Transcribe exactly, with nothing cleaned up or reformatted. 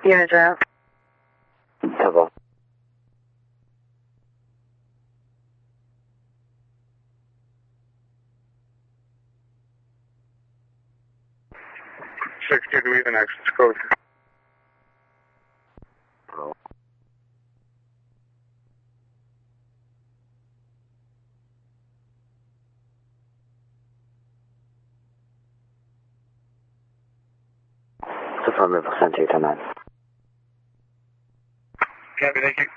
Unit zero. Hello. sixty to even access code. Hello. Affirmative, percent eight ten nine. Copy, thank you.